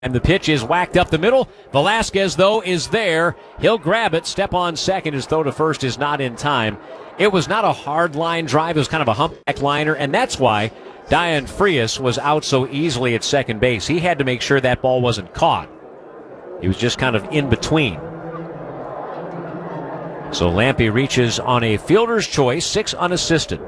And the pitch is whacked up the middle. Velasquez, though, is there. He'll grab it, step on second. His throw to first is not in time. It was not a hard line drive. It was kind of a humpback liner, and that's why Dayan Frias was out so easily at second base. He had to make sure that ball wasn't caught. He was just kind of in between. So Lampe reaches on a fielder's choice, 6 unassisted.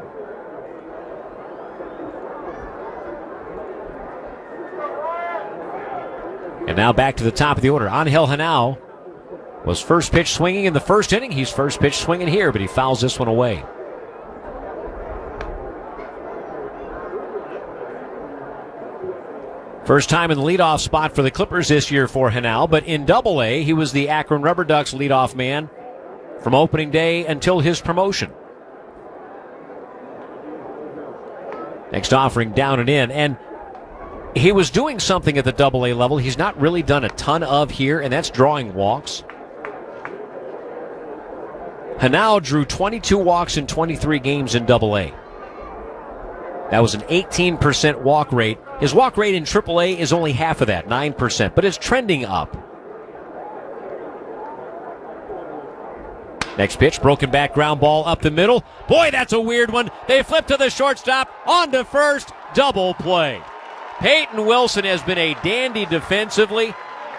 And now back to the top of the order. Angel Henao was first pitch swinging in the first inning. He's first pitch swinging here, but he fouls this one away. First time in the leadoff spot for the Clippers this year for Henao, but in Double-A, he was the Akron Rubber Ducks leadoff man from opening day until his promotion. Next offering down and in, and he was doing something at the Double-A level he's not really done a ton of here, and that's drawing walks. Henao drew 22 walks in 23 games in Double-A. That was an 18% walk rate. His walk rate in Triple-A is only half of that, 9%, but it's trending up. Next pitch, broken back ground ball up the middle. Boy, that's a weird one. They flip to the shortstop, on to first, double play. Peyton Wilson has been a dandy defensively.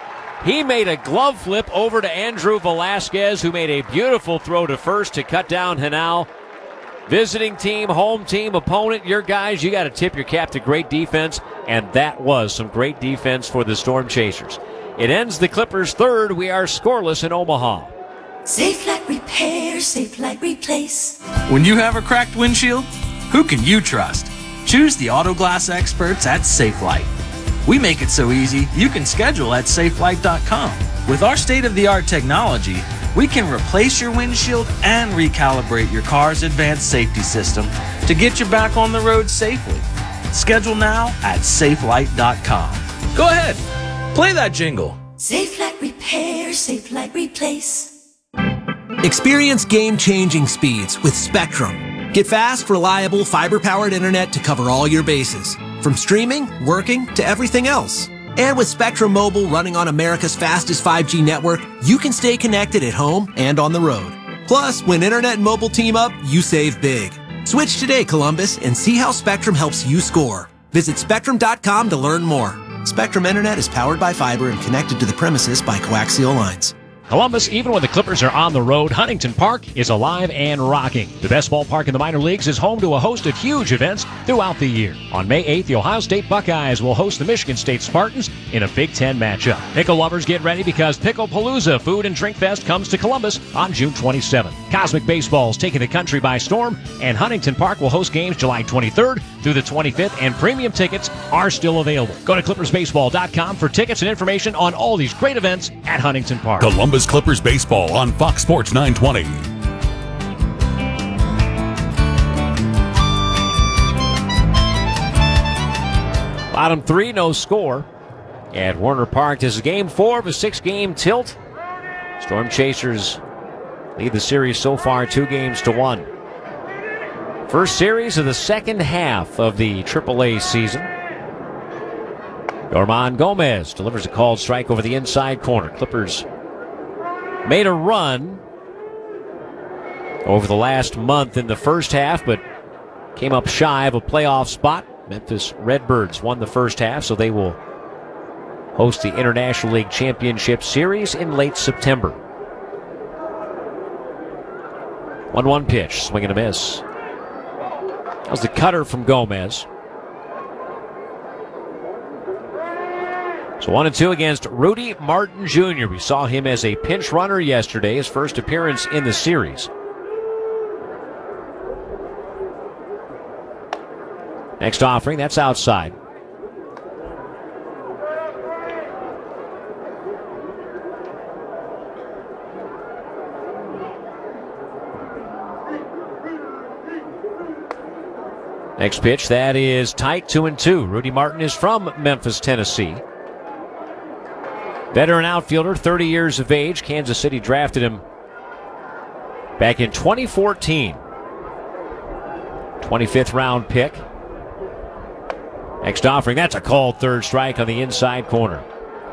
He made a glove flip over to Andrew Velasquez, who made a beautiful throw to first to cut down Henao. Visiting team, home team, opponent, your guys, you got to tip your cap to great defense, and that was some great defense for the Storm Chasers. It ends the Clippers' third. We are scoreless in Omaha. Safelite Repair, Safelite Replace. When you have a cracked windshield, who can you trust? Choose the auto glass experts at Safelite. We make it so easy you can schedule at safelite.com. With our state-of-the-art technology, we can replace your windshield and recalibrate your car's advanced safety system to get you back on the road safely. Schedule now at safelite.com. Go ahead, play that jingle. Safelite Repair, Safelite Replace. Experience game-changing speeds with Spectrum. Get fast, reliable, fiber-powered internet to cover all your bases, from streaming, working, to everything else. And with Spectrum Mobile running on America's fastest 5G network, you can stay connected at home and on the road. Plus, when internet and mobile team up, you save big. Switch today, Columbus, and see how Spectrum helps you score. Visit Spectrum.com to learn more. Spectrum Internet is powered by fiber and connected to the premises by coaxial lines. Columbus, even when the Clippers are on the road, Huntington Park is alive and rocking. The best ballpark in the minor leagues is home to a host of huge events throughout the year. On May 8th, the Ohio State Buckeyes will host the Michigan State Spartans in a Big Ten matchup. Pickle lovers, get ready because Picklepalooza Food and Drink Fest comes to Columbus on June 27th. Cosmic Baseball's taking the country by storm, and Huntington Park will host games July 23rd through the 25th, and premium tickets are still available. Go to ClippersBaseball.com for tickets and information on all these great events at Huntington Park. Columbus Clippers Baseball on Fox Sports 920. Bottom three, no score at Werner Park. This is game 4 of a 6-game tilt. Storm Chasers lead the series so far 2-1. First series of the second half of the AAA season. Yorman Gomez delivers a called strike over the inside corner. Clippers made a run over the last month in the first half, but came up shy of a playoff spot. Memphis Redbirds won the first half, so they will host the International League Championship Series in late September. 1-1 pitch, swing and a miss. That was the cutter from Gomez. So 1-2 against Rudy Martin Jr. We saw him as a pinch runner yesterday, his first appearance in the series. Next offering, that's outside. Next pitch, that is tight, 2-2. Rudy Martin is from Memphis, Tennessee. Veteran outfielder, 30 years of age. Kansas City drafted him back in 2014. 25th round pick. Next offering, that's a called third strike on the inside corner.